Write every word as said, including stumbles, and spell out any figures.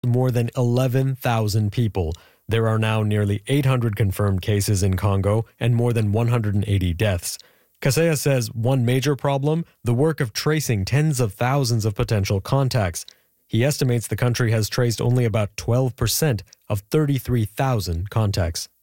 more than eleven thousand people. There are now nearly eight hundred confirmed cases in Congo and more than one hundred eighty deaths. Kaseya says one major problem, the work of tracing tens of thousands of potential contacts. He estimates the country has traced only about twelve percent of thirty-three thousand contacts.